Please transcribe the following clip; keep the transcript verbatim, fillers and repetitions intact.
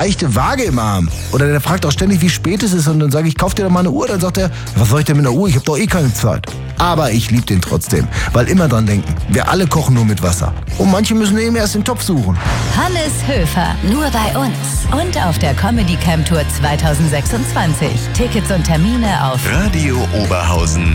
leichte Waage im Arm. Oder der fragt auch ständig, wie spät es ist und dann sage ich, kauf dir doch mal eine Uhr. Dann sagt er, was soll ich denn mit einer Uhr? Ich habe doch eh keine Zeit. Aber ich liebe den trotzdem, weil immer dran denken, wir alle kochen nur mit Wasser. Und manche müssen eben erst den Topf suchen. Hannes Höfer, nur bei uns und auf der Comedy Camp Tour zwanzig sechsundzwanzig. Tickets und Termine auf radio oberhausen